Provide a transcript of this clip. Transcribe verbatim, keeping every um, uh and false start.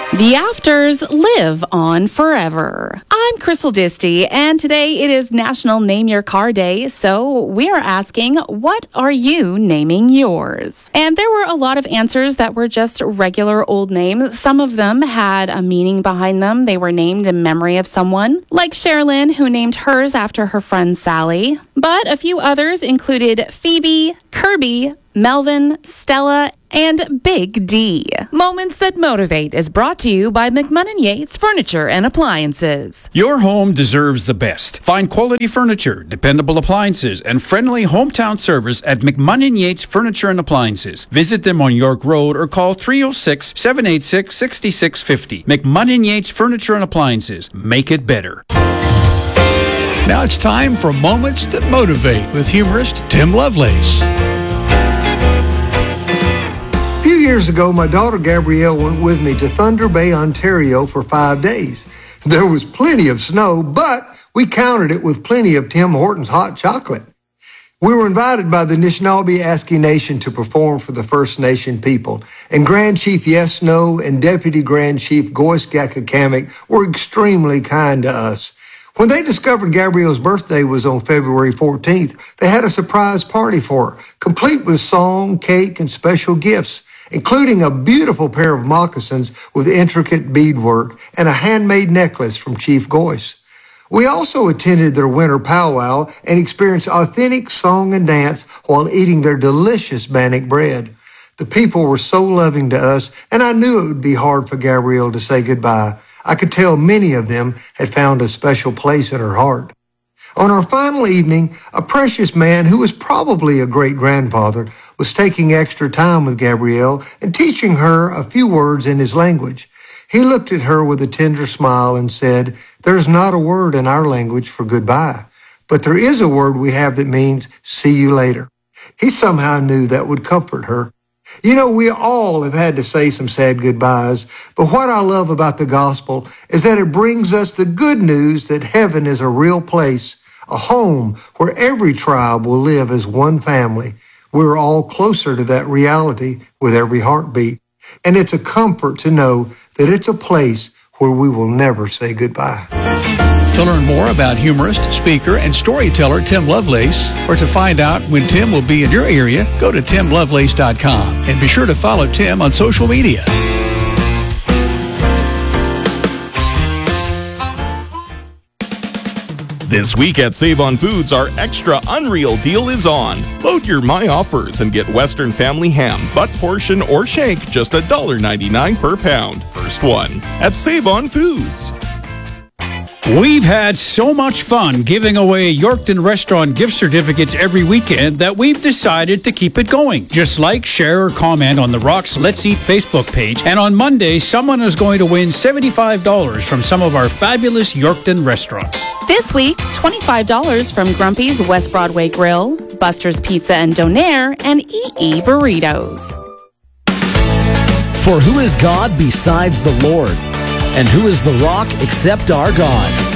The afters live on forever. I'm Crystal Disty, and today it is National Name Your Car Day, so we are asking, what are you naming yours? And there were a lot of answers that were just regular old names. Some of them had a meaning behind them. They were named in memory of someone, like Sherilyn, who named hers after her friend Sally. But a few others included Phoebe, Kirby, Melvin, Stella, and Big D. Moments That Motivate is brought to you by McMunn and Yates Furniture and Appliances. Your home deserves the best. Find quality furniture, dependable appliances, and friendly hometown service at McMunn and Yates Furniture and Appliances. Visit them on York Road or call three oh six, seven eight six, six six five oh. McMunn and Yates Furniture and Appliances. Make it better. Now it's time for Moments That Motivate with humorist Tim Lovelace. A few years ago, my daughter Gabrielle went with me to Thunder Bay, Ontario for five days. There was plenty of snow, but we countered it with plenty of Tim Hortons hot chocolate. We were invited by the Anishinaabe Aski Nation to perform for the First Nation people, and Grand Chief Yes Snow and Deputy Grand Chief Goyce Gakakamek were extremely kind to us. When they discovered Gabrielle's birthday was on February fourteenth, they had a surprise party for her, complete with song, cake, and special gifts, including a beautiful pair of moccasins with intricate beadwork and a handmade necklace from Chief Goyce. We also attended their winter powwow and experienced authentic song and dance while eating their delicious bannock bread. The people were so loving to us, and I knew it would be hard for Gabrielle to say goodbye. I could tell many of them had found a special place in her heart. On our final evening, a precious man who was probably a great-grandfather was taking extra time with Gabrielle and teaching her a few words in his language. He looked at her with a tender smile and said, "There's not a word in our language for goodbye, but there is a word we have that means see you later." He somehow knew that would comfort her. You know, we all have had to say some sad goodbyes, but what I love about the gospel is that it brings us the good news that heaven is a real place, a home where every tribe will live as one family. We're all closer to that reality with every heartbeat. And it's a comfort to know that it's a place where we will never say goodbye. To learn more about humorist, speaker, and storyteller Tim Lovelace, or to find out when Tim will be in your area, go to tim lovelace dot com and be sure to follow Tim on social media. This week at Save on Foods, our extra unreal deal is on. Load your My Offers and get Western Family Ham, butt portion or shank, just one dollar ninety-nine per pound. First one at Save on Foods. We've had so much fun giving away Yorkton Restaurant gift certificates every weekend that we've decided to keep it going. Just like, share, or comment on the Rocks Let's Eat Facebook page. And on Monday, someone is going to win seventy-five dollars from some of our fabulous Yorkton restaurants. This week, twenty-five dollars from Grumpy's West Broadway Grill, Buster's Pizza and Donair, and E E Burritos. For who is God besides the Lord? And who is the rock except our God?